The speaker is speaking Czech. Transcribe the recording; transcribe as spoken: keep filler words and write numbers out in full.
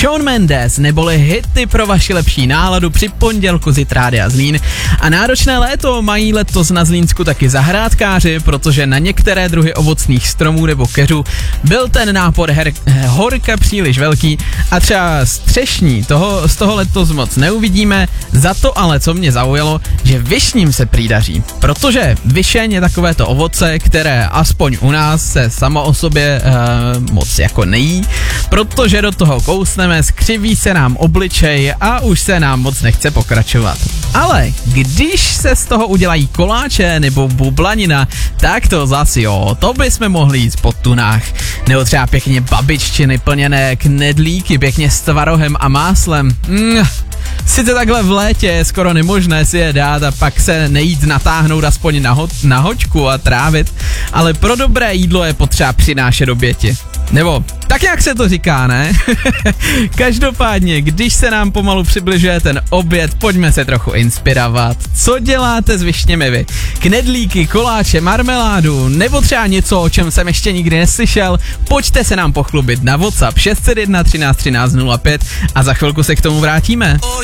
Shawn Mendes neboli hity pro vaši lepší náladu při pondělku z Rádia Zlín. A náročné léto mají letos na Zlínsku taky zahrádkáři, protože na některé druhy ovocných stromů nebo keřů byl ten nápor her- horka příliš velký a třeba střešní toho, z toho letos moc neuvidíme. Za to ale, co mě zaujalo, že višním se prý daří, protože višeň je takovéto ovoce, které aspoň u nás se samo o sobě uh, moc jako nejí, protože do toho kousneme, skřiví se nám obličej a už se nám moc nechce pokračovat. Ale když se z toho udělají koláče nebo bublanina, tak to zase jo, to bychom mohli jít po tunách. Nebo třeba pěkně babiččiny plněné knedlíky, pěkně s tvarohem a máslem. Mm. Sice takhle v létě je skoro nemožné si je dát a pak se nejít natáhnout aspoň na, ho- na hoďku a trávit, ale pro dobré jídlo je potřeba přinášet oběti. Nebo tak jak se to říká, ne? Každopádně, když se nám pomalu přibližuje ten oběd, pojďme se trochu inspirovat. Co děláte s višněmi vy? Knedlíky, koláče, marmeládu, nebo třeba něco, o čem jsem ještě nikdy neslyšel? Pojďte se nám pochlubit na WhatsApp šest set jedna třináct třináct nula pět a za chvilku se k tomu vrátíme.